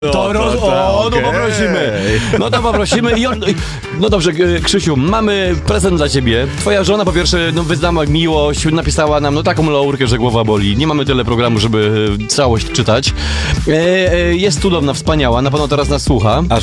No poprosimy. No to poprosimy. No dobrze, Krzysiu, mamy prezent dla ciebie. Twoja żona po pierwsze wyznała miłość, napisała nam taką laurkę, że głowa boli. Nie mamy tyle programu, żeby całość czytać. Jest cudowna, wspaniała, na pewno teraz nas słucha.